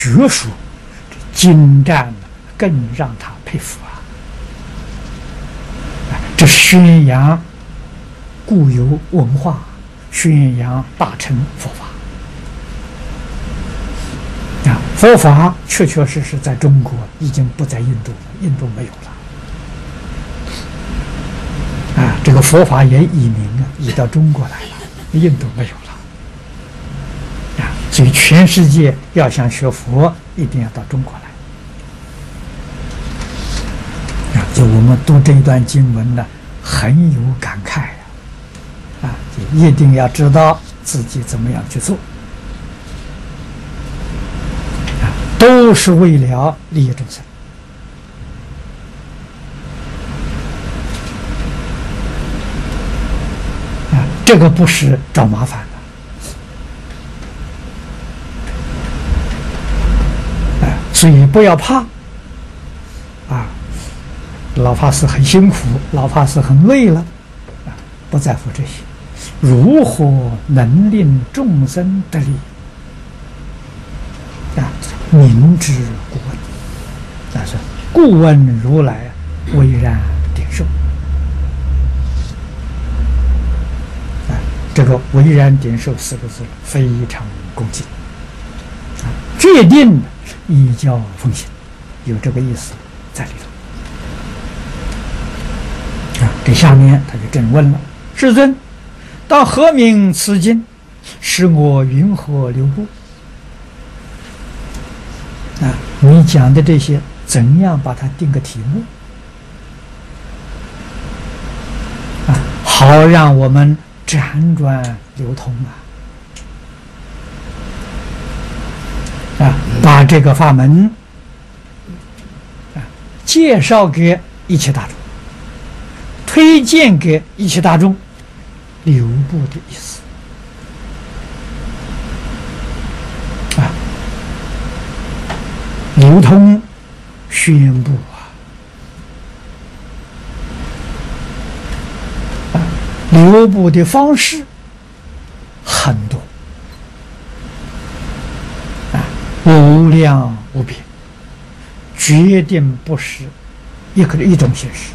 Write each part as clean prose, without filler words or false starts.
学术精湛，更让他佩服啊！这宣扬固有文化，宣扬大乘佛法啊！佛法确确实实在中国已经不在印度了，印度没有了啊！这个佛法也移民啊，移到中国来了，印度没有了。所以，全世界要想学佛，一定要到中国来。就我们读这一段经文呢，很有感慨就一定要知道自己怎么样去做都是为了利益众生这个不是找麻烦。所以不要怕老法师很辛苦，老法师很累了不在乎这些，如何能令众生得利明知故问，但是故问如来巍然顶受这个巍然顶受四个字非常恭敬决定依教奉行，有这个意思在里头这下面他就正问了：世尊，当何名此经？使我云何留步？你讲的这些怎样把它定个题目好让我们辗转流通把这个法门介绍给一切大众，推荐给一切大众，留步的意思流通宣布流布的方式很多无量无边，决定不是一种形式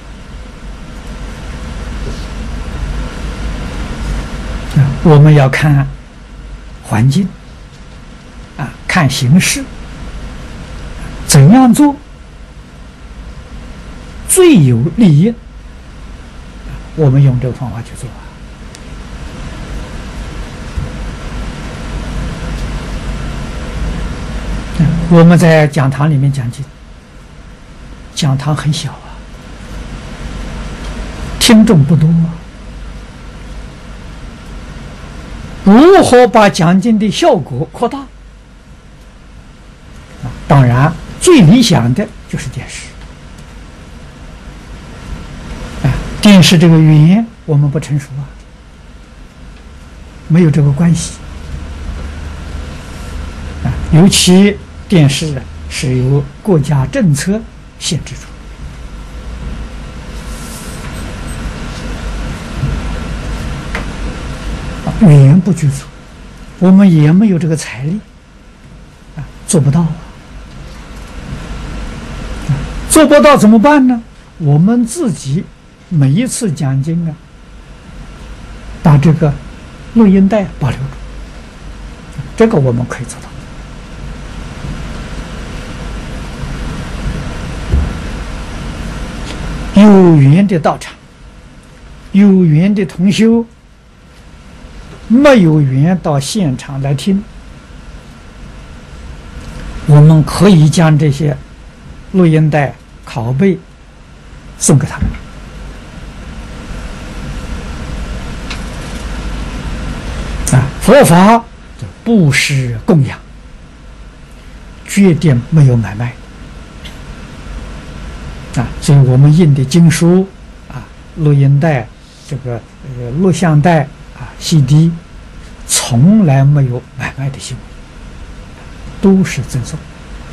我们要看环境看形势，怎样做最有利益，我们用这个方法去做我们在讲堂里面讲经，讲堂很小听众不多如何把讲经的效果扩大？当然最理想的就是电视电视这个语言我们不成熟没有这个关系尤其电视是由国家政策限制住语言不具足，我们也没有这个财力做不到做不到怎么办呢？我们自己每一次讲经把这个录音带保留住，这个我们可以做到有缘的道场，有缘的同修，没有缘到现场来听，我们可以将这些录音带拷贝送给他们佛法布施供养，决定没有买卖所以我们印的经书录音带这个录像带CD 从来没有买卖的行为，都是赠送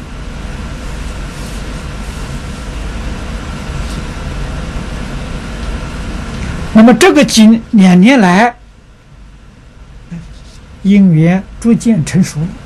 那么这个2年来因缘逐渐成熟了